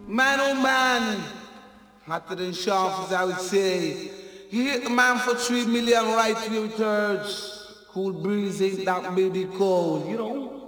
Man, oh man, hotter than sharp as I would say. You hit the man for 3 million right where it hurts. Cool breeze ain't that baby cold, you know.